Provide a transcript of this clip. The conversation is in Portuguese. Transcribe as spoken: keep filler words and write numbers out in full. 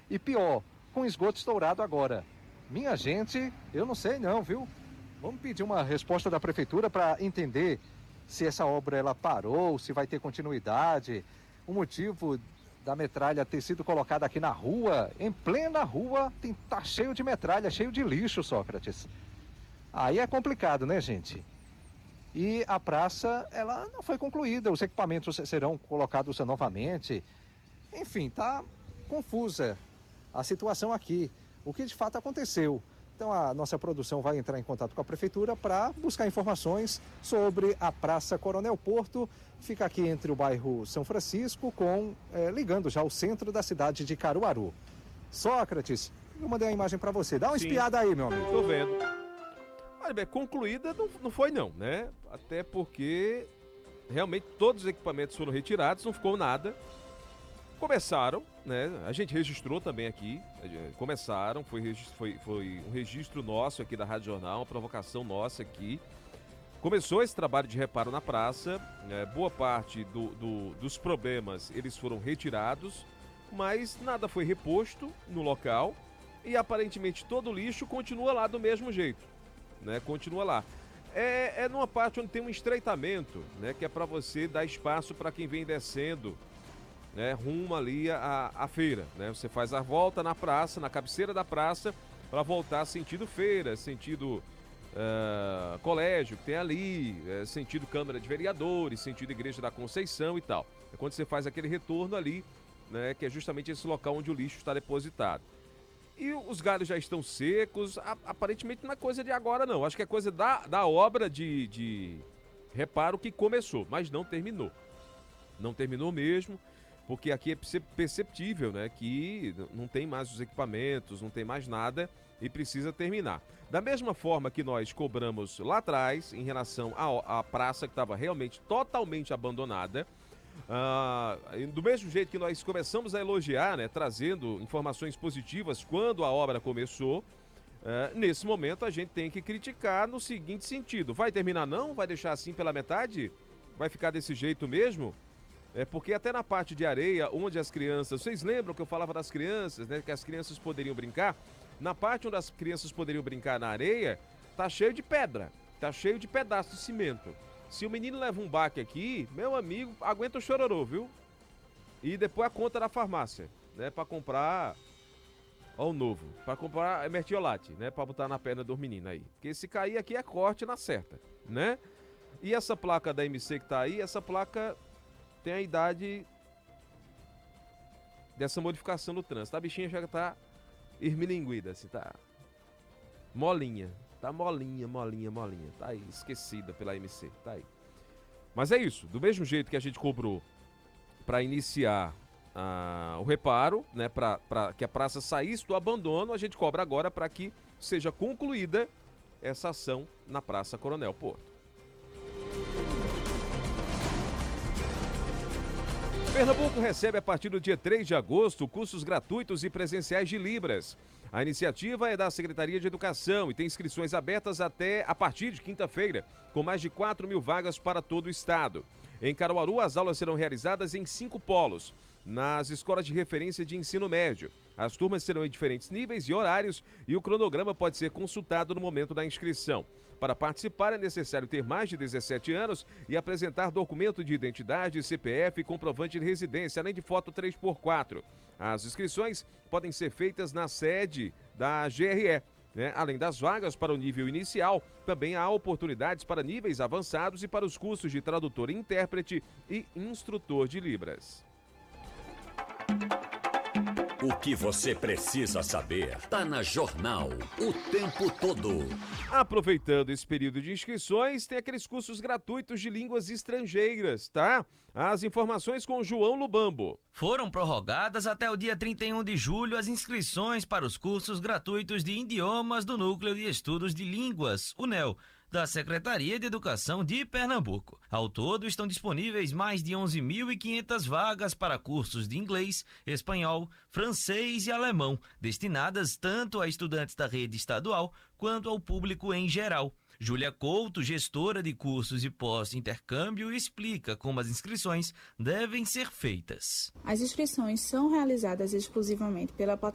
E pior, com esgoto estourado agora. Minha gente, eu não sei não, viu? Vamos pedir uma resposta da prefeitura para entender se essa obra ela parou, se vai ter continuidade, o motivo da metralha ter sido colocada aqui na rua, em plena rua, tem, tá cheio de metralha, cheio de lixo, Sócrates. Aí é complicado, né, gente? E a praça, ela não foi concluída, os equipamentos serão colocados novamente. Enfim, tá confusa a situação aqui, o que de fato aconteceu. Então a nossa produção vai entrar em contato com a prefeitura para buscar informações sobre a Praça Coronel Porto, fica aqui entre o bairro São Francisco, com eh, ligando já ao centro da cidade de Caruaru. Sócrates, eu mandei a imagem para você, dá uma Sim. espiada aí, meu amigo. Tô vendo. Olha bem, concluída não, não foi não, né? Até porque realmente todos os equipamentos foram retirados, não ficou nada. Começaram, né? A gente registrou também aqui. Começaram, foi, foi, foi um registro nosso aqui da Rádio Jornal, uma provocação nossa aqui. Começou esse trabalho de reparo na praça. É, boa parte do, do, dos problemas eles foram retirados, mas nada foi reposto no local e aparentemente todo o lixo continua lá do mesmo jeito, né? Continua lá. É, é numa parte onde tem um estreitamento, né? Que é para você dar espaço para quem vem descendo, né, rumo ali à, à feira, né? Você faz a volta na praça, na cabeceira da praça, para voltar sentido feira, sentido uh, colégio que tem ali, uh, sentido Câmara de Vereadores, sentido Igreja da Conceição e tal. É quando você faz aquele retorno ali, né, que é justamente esse local onde o lixo está depositado. E os galhos já estão secos, a, aparentemente não é coisa de agora não, acho que é coisa da, da obra de, de reparo que começou, mas não terminou. Não terminou mesmo. Porque aqui é perceptível, né, que não tem mais os equipamentos, não tem mais nada e precisa terminar. Da mesma forma que nós cobramos lá atrás, em relação à, à praça que estava realmente totalmente abandonada, ah, do mesmo jeito que nós começamos a elogiar, né, trazendo informações positivas quando a obra começou, ah, nesse momento a gente tem que criticar no seguinte sentido: vai terminar não? Vai deixar assim pela metade? Vai ficar desse jeito mesmo? É porque até na parte de areia, onde as crianças... Vocês lembram que eu falava das crianças, né? Que as crianças poderiam brincar? Na parte onde as crianças poderiam brincar na areia, tá cheio de pedra. Tá cheio de pedaços de cimento. Se o menino leva um baque aqui, meu amigo, aguenta o chororô, viu? E depois a conta da farmácia, né? Pra comprar... Ó o novo. Pra comprar mertiolate, né? Pra botar na perna dos meninos aí. Porque se cair aqui é corte na certa, né? E essa placa da M C que tá aí, essa placa... tem a idade dessa modificação do trânsito. A bichinha já tá esmilinguida, assim, tá molinha. Tá molinha, molinha, molinha. Tá aí, esquecida pela M C, tá aí. Mas é isso, do mesmo jeito que a gente cobrou para iniciar ah, o reparo, né, para que a praça saísse do abandono, a gente cobra agora para que seja concluída essa ação na Praça Coronel Porto. Pernambuco recebe a partir do dia três de agosto cursos gratuitos e presenciais de Libras. A iniciativa é da Secretaria de Educação e tem inscrições abertas até a partir de quinta-feira, com mais de quatro mil vagas para todo o estado. Em Caruaru, as aulas serão realizadas em cinco polos, nas escolas de referência de ensino médio. As turmas serão em diferentes níveis e horários e o cronograma pode ser consultado no momento da inscrição. Para participar é necessário ter mais de dezessete anos e apresentar documento de identidade, C P F e comprovante de residência, além de foto três por quatro. As inscrições podem ser feitas na sede da G R E. Né? Além das vagas para o nível inicial, também há oportunidades para níveis avançados e para os cursos de tradutor e intérprete e instrutor de Libras. O que você precisa saber tá na Jornal o tempo todo. Aproveitando esse período de inscrições, tem aqueles cursos gratuitos de línguas estrangeiras, tá? As informações com João Lubambo. Foram prorrogadas até o dia trinta e um de julho as inscrições para os cursos gratuitos de idiomas do Núcleo de Estudos de Línguas, U N E L, da Secretaria de Educação de Pernambuco. Ao todo, estão disponíveis mais de onze mil e quinhentas vagas para cursos de inglês, espanhol, francês e alemão, destinadas tanto a estudantes da rede estadual quanto ao público em geral. Júlia Couto, gestora de cursos e pós-intercâmbio, explica como as inscrições devem ser feitas. As inscrições são realizadas exclusivamente pela plataforma